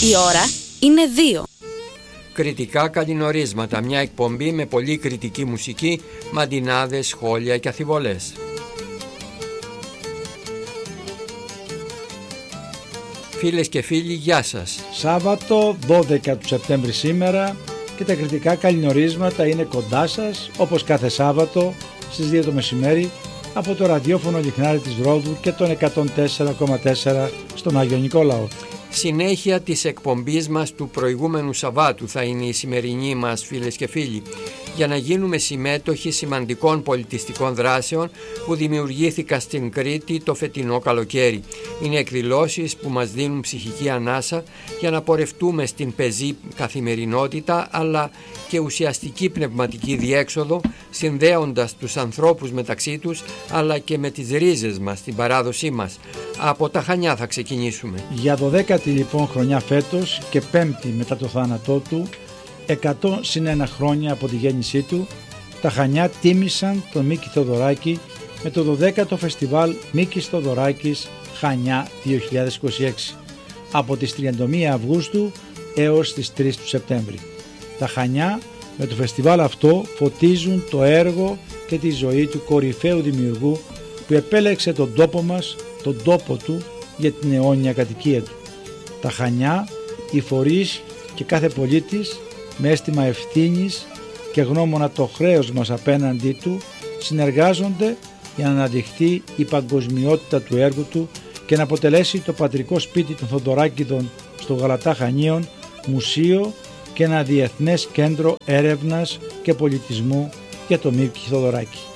Η ώρα είναι 2. Κριτικά καλλινορίσματα, μια εκπομπή με πολύ κριτική μουσική, μαντινάδες, σχόλια και αφιβολές. Φίλες και φίλοι, γεια σας. Σάββατο 12 του Σεπτέμβρη σήμερα και τα κριτικά καλλινορίσματα είναι κοντά σας όπως κάθε Σάββατο στις 2 το μεσημέρι από το ραδιόφωνο Λιχνάρι της Ρόδου και τον 104,4 στον Άγιο Νικόλαο. Συνέχεια της εκπομπής μας του προηγούμενου Σαββάτου θα είναι η σημερινή μας, φίλες και φίλοι, για να γίνουμε συμμέτοχοι σημαντικών πολιτιστικών δράσεων που δημιουργήθηκαν στην Κρήτη το φετινό καλοκαίρι. Είναι εκδηλώσεις που μας δίνουν ψυχική ανάσα για να πορευτούμε στην πεζή καθημερινότητα, αλλά και ουσιαστική πνευματική διέξοδο, συνδέοντας τους ανθρώπους μεταξύ τους, αλλά και με τις ρίζες μας, την παράδοσή μας. Από τα Χανιά θα ξεκινήσουμε. Για 12η λοιπόν χρονιά φέτος και 5η μετά το θάνατό του, 101 χρόνια από τη γέννησή του, τα Χανιά τίμησαν τον Μίκη Θοδωράκη με το 12ο φεστιβάλ Μίκης Θοδωράκης Χανιά 2026 από τις 31 Αυγούστου έως τις 3 του Σεπτέμβρη. Τα Χανιά με το φεστιβάλ αυτό φωτίζουν το έργο και τη ζωή του κορυφαίου δημιουργού που επέλεξε τον τόπο μας, τον τόπο του για την αιώνια κατοικία του. Τα Χανιά, οι φορείς και κάθε πολίτης με αίσθημα ευθύνης και γνώμονα το χρέος μας απέναντί του συνεργάζονται για να αναδειχθεί η παγκοσμιότητα του έργου του και να αποτελέσει το πατρικό σπίτι των Θοδωράκηδων στο Γαλατά Χανίων μουσείο και ένα διεθνές κέντρο έρευνας και πολιτισμού για το Μίκη Θοδωράκη.